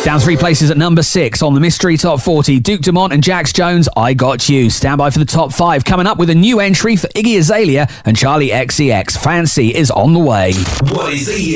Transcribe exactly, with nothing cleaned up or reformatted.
Down three places at number six on the Mystery Top forty. Duke Dumont and Jax Jones, I Got You. Stand by for the top five. Coming up with a new entry for Iggy Azalea and Charlie X C X. Fancy is on the way. What is the